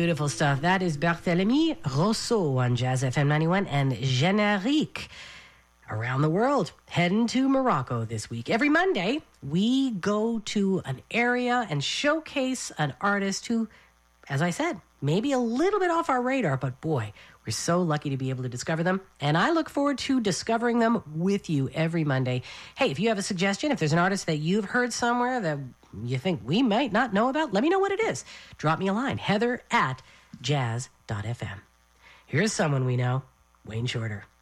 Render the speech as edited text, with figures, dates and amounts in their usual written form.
Beautiful stuff. That is Barthélemy Rousseau on Jazz FM 91 and Générique around the world, heading to Morocco this week. Every Monday, we go to an area and showcase an artist who, as I said, maybe a little bit off our radar, but boy, we're so lucky to be able to discover them. And I look forward to discovering them with you every Monday. Hey, if you have a suggestion, if there's an artist that you've heard somewhere that you think we might not know about, let me know what it is. Drop me a line, heather@jazz.fm. Here's someone we know, Wayne Shorter.